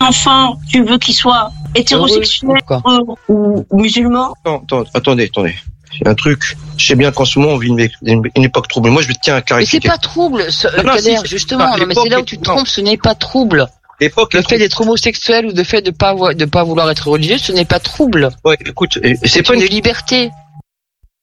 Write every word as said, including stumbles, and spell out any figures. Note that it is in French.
enfant, tu veux qu'il soit hétérosexuel ou, ou musulman? Non, attends, attendez, attendez. C'est un truc. Je sais bien qu'en ce moment, on vit une, une, une époque trouble. Moi, je tiens à clarifier. Mais c'est pas trouble, ce, non, Kader, si, justement. Non, mais c'est là où tu te trompes, ce n'est pas trouble. L'époque le fait d'être homosexuel ou le fait de pas de pas vouloir être religieux, ce n'est pas trouble. Ouais, écoute, c'est, c'est pas une une liberté.